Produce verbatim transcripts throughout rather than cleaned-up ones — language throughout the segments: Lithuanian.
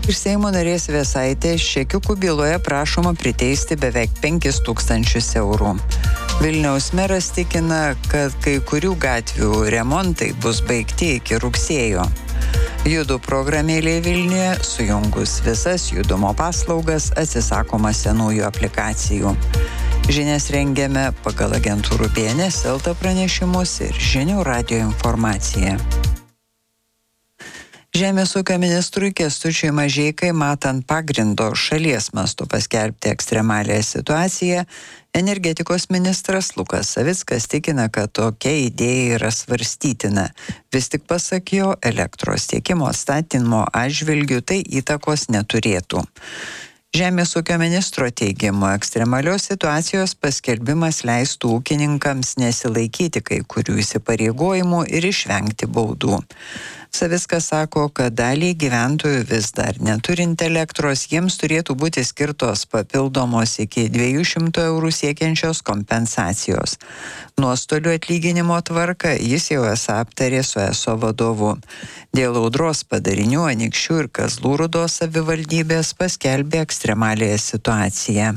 Iš Seimo narės Vėsaitės čekiukų byloje prašoma priteisti beveik penkis tūkstančius eurų. Vilniaus meras tikina, kad kai kurių gatvių remontai bus baigti iki rugsėjo. Judu programėlė Vilniuje sujungus visas judumo paslaugas atsisakoma senųjų aplikacijų. Žinias rengiame pagal agentūrų B N S L T pranešimus ir Žinių radijo informaciją. Žemės ūkio ministrui Kęstučiui Mažeikai, matant pagrindo šalies mastu paskelbti ekstremalią situaciją, energetikos ministras Lukas Savickas tikina, kad tokia idėja yra svarstytina. Vis tik pasak jo, elektros tiekimo atstatymo atžvilgiu tai įtakos neturėtų. Žemės ūkio ministro teigimu, ekstremalios situacijos paskelbimas leistų ūkininkams nesilaikyti kai kurių įsipareigojimų ir išvengti baudų. Savickas sako, kad daliai gyventojų vis dar neturint elektros, jiems turėtų būti skirtos papildomos iki dviejų šimtų eurų siekiančios kompensacijos. Nuostolių atlyginimo tvarką jis jau esą aptarė su E S O vadovu. Dėl audros padarinių Anykščių ir Kazlų Rūdos savivaldybės paskelbė ekstremaliąją situaciją.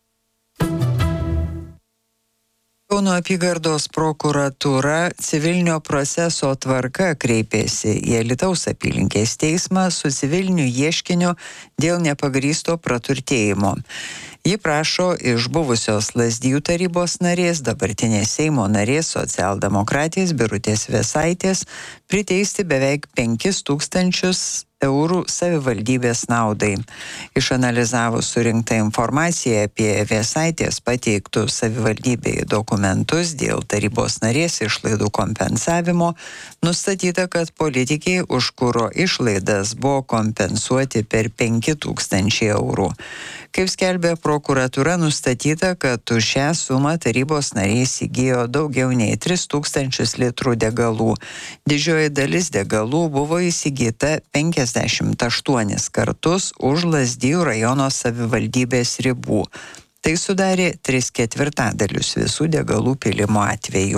Kauno apygardos prokuratūra civilinio proceso tvarka kreipėsi į Alytaus apylinkės teismą su civiliniu ieškiniu dėl nepagrįsto praturtėjimo. Ji prašo iš buvusios Lazdijų tarybos narės, dabartinės Seimo narės socialdemokratės Birutės Vėsaitės priteisti beveik penkis tūkstančius eurų savivaldybės naudai. Išanalizavus surinktą informaciją apie Vėsaitės pateiktus savivaldybei dokumentus dėl tarybos narės išlaidų kompensavimo, nustatyta, kad politikiai už kuro išlaidas buvo kompensuoti per penki tūkstančiai eurų. Kaip skelbė prokuratūra, nustatyta, kad už šią sumą tarybos nariai įsigijo daugiau nei tris tūkstančius litrų degalų. Didžioji dalis degalų buvo įsigyta penkiasdešimt aštuonis kartus už Lazdijų rajono savivaldybės ribų. Tai sudarė tris ketvirtadalius visų degalų pylimo atvejų.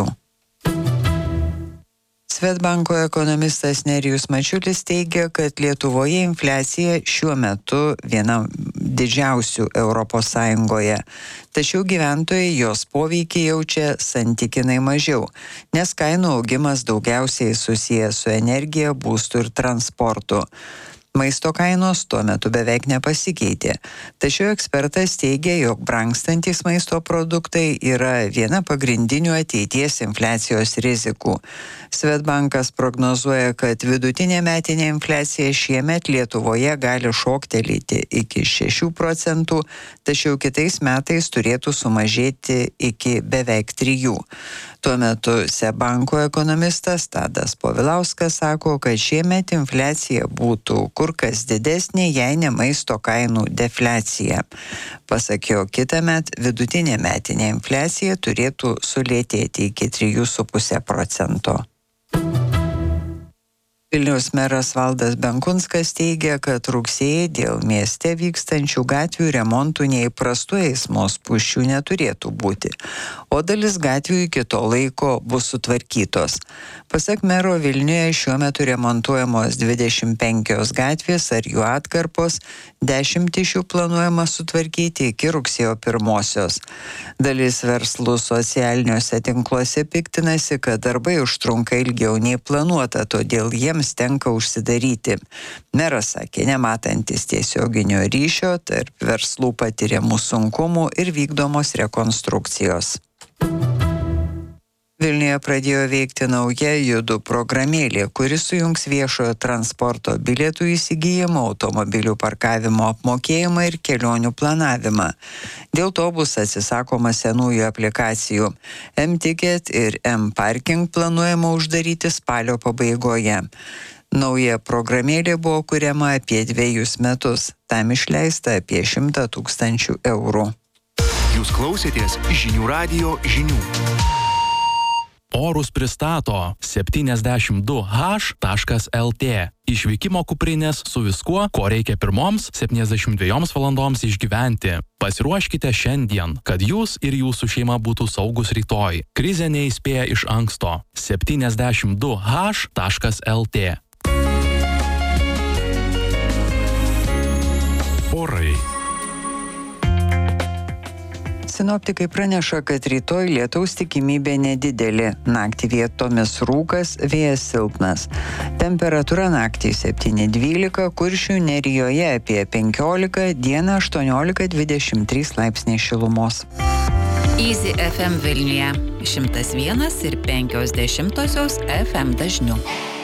Swedbanko ekonomistas Nerijus Mačiulis teigia, kad Lietuvoje infliacija šiuo metu viena didžiausių Europos Sąjungoje. Tačiau gyventojai jos poveikį jaučia santykinai mažiau, nes kainų augimas daugiausiai susijęs su energija, būstu ir transportu. Maisto kainos tuo metu beveik nepasikeitė. Tačiau ekspertas teigia, jog brangstantys maisto produktai yra viena pagrindinių ateities infliacijos rizikų. Swedbankas prognozuoja, kad vidutinė metinė infliacija šiemet Lietuvoje gali šoktelėti iki šešių procentų, tačiau kitais metais turėtų sumažėti iki beveik trijų. Tuo metu Seb-banko ekonomistas Tadas Povilauskas sako, kad šiemet infliacija būtų kur kas didesnė, jei ne maisto kainų defliacija. Pasak jo, kitąmet vidutinė metinė infliacija turėtų sulėtėti iki trijų su puse procento. Vilniaus meras Valdas Benkunskas teigia, kad rugsėjį dėl mieste vykstančių gatvių remontų neįprastų eismo spūsčių neturėtų būti, o dalis gatvių iki to laiko bus sutvarkytos. Pasak mero, Vilniuje šiuo metu remontuojamos dvidešimt penkios gatvės ar jų atkarpos, dešimt iš jų planuojama sutvarkyti iki rugsėjo pirmosios. Dalis verslų socialiniuose tinkluose piktinasi, kad darbai užtrunka ilgiau nei planuota, todėl jiems tenka užsidaryti. Meras sakė, nematantis tiesioginio ryšio tarp verslų patiriamų sunkumų ir vykdomos rekonstrukcijos. Vilniuje pradėjo veikti nauja Judu programėlė, kuri sujungs viešojo transporto bilietų įsigijimą, automobilių parkavimo apmokėjimą ir kelionių planavimą. Dėl to bus atsisakoma senųjų aplikacijų. M-Ticket ir M-Parking planuojama uždaryti spalio pabaigoje. Nauja programėlė buvo kuriama apie dviejus metus. Tam išleista apie šimtą tūkstančių eurų. Jūs klausėtės Žinių radijo žinių. Orus pristato septyniasdešimt du H taškas L T. Išvykimo kuprinės su viskuo, ko reikia pirmoms septyniasdešimt dviejoms valandoms išgyventi. Pasiruoškite šiandien, kad jūs ir jūsų šeima būtų saugus rytoj. Krizė neįspėja iš anksto. septyniasdešimt du H taškas L T. Orai. Sinoptikai praneša, kad rytoj lietaus tikimybė nedidelė. Naktį vietomis rūkas, vėjas silpnas. Temperatūra naktį septyni dvylika, Kuršių Nerijoje apie penkiolika, dieną aštuoniolika dvidešimt trys laipsniai šilumos. Easy F M Vilniuje šimtas vienas ir penkios dešimtosios F M dažniu.